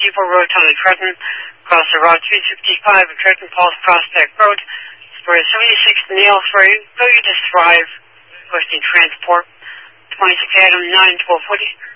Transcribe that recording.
Depot Road, Town of Trenton, across the Route 365 of Trenton Falls Prospect Road. For 76 Nail Ferry, failure to thrive, requesting transport. 26 Adam 9 1240.